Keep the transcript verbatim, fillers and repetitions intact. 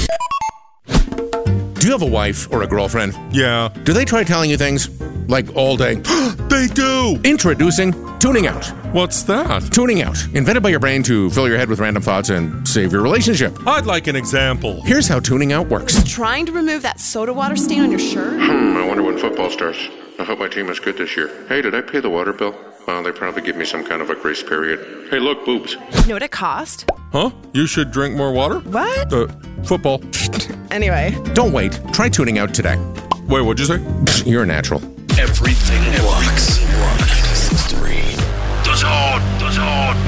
Do you have a wife or a girlfriend? Yeah. Do they try telling you things? Like all day? They do! Introducing Tuning Out. What's that? Tuning Out. Invented by your brain to fill your head with random thoughts and save your relationship. I'd like an example. Here's how Tuning Out works. Trying to remove that soda water stain on your shirt? Hmm, I wonder when football starts. I hope my team is good this year. Hey, did I pay the water bill? Well, they probably give me some kind of a grace period. Hey, look, boobs. You know what it cost? Huh? You should drink more water? What? Uh, football. Anyway. Don't wait. Try Tuning Out today. Wait, what'd you say? You're a natural. Everything rocks. ninety-six point three. The Zone! The Zone!